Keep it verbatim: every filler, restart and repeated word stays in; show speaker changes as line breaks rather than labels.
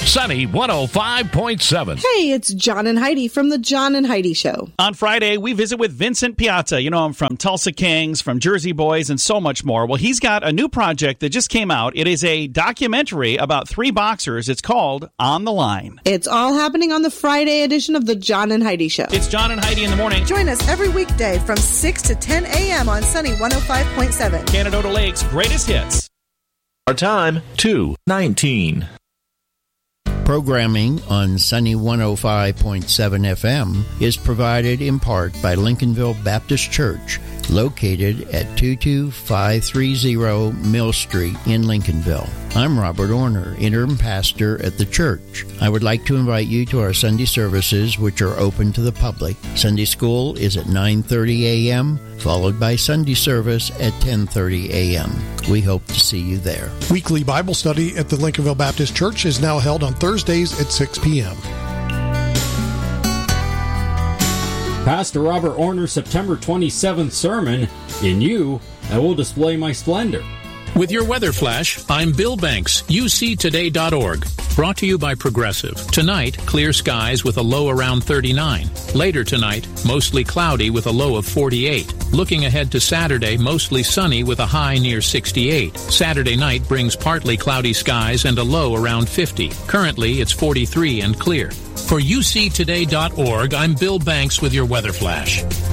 Sunny one oh five point seven.
Hey, it's John and Heidi from the John and Heidi Show.
On Friday, we visit with Vincent Piazza. You know him from Tulsa Kings, from Jersey Boys, and so much more. Well, he's got a new project that just came out. It is a documentary about three boxers. It's called On the Line.
It's all happening on the Friday edition of the John and Heidi Show.
It's John and Heidi in the morning.
Join us every weekday from six to ten a.m. on Sunny one oh five point seven.
Canadota Lake's greatest hits.
Our time, two nineteen.
Programming on Sunny one oh five point seven F M is provided in part by Lincolnville Baptist Church, located at two two five three zero Mill Street in Lincolnville. I'm Robert Orner, interim pastor at the church. I would like to invite you to our Sunday services, which are open to the public. Sunday school is at nine thirty a.m., followed by Sunday service at ten thirty a.m. We hope to see you there.
Weekly Bible study at the Lincolnville Baptist Church is now held on Thursdays at six p.m.
Pastor Robert Orner's September twenty-seventh sermon, In You, I Will Display My Splendor.
With your weather flash, I'm Bill Banks, U C today dot org. Brought to you by Progressive. Tonight, clear skies with a low around thirty-nine. Later tonight, mostly cloudy with a low of forty-eight. Looking ahead to Saturday, mostly sunny with a high near sixty-eight. Saturday night brings partly cloudy skies and a low around fifty. Currently, it's forty-three and clear. For U C today dot org, I'm Bill Banks with your weather flash.